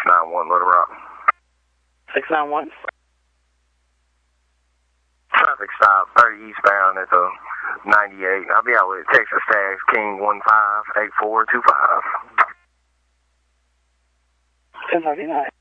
691 Little Rock. 691? Traffic stop, 30 eastbound at the 98. I'll be out with Texas Tags, King 158425. 1039.